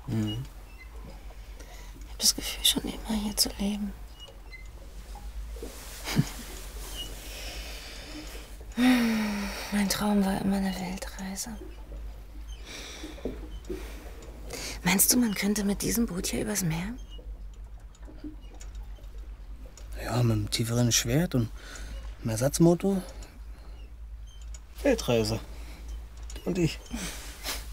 Ich habe das Gefühl, schon immer hier zu leben. Mein Traum war immer eine Weltreise. Meinst du, man könnte mit diesem Boot hier übers Meer? Ja, mit einem tieferen Schwert und einem Ersatzmotor. Weltreise. Und ich.